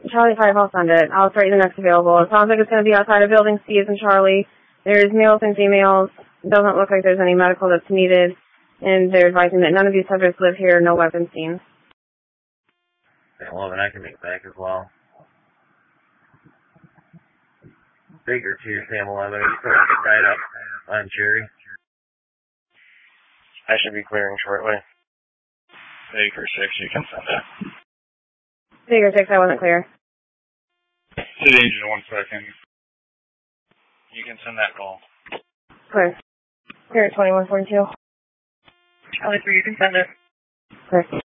Charlie 5, I'll send it. I'll start you the next available. It sounds like it's going to be outside of building C as in Charlie. There's males and females. It doesn't look like there's any medical that's needed. And they're advising that none of these subjects live here, no weapons seen. 11, I can make back as well. Bigger to Sam 11, right up on Jerry. I should be clearing shortly. Baker 6, you can send it. Figure 6, I wasn't clear. City Agent 1 second. You can send that call. Clear. Clear at 2142. Charlie 3, you can send it. Clear.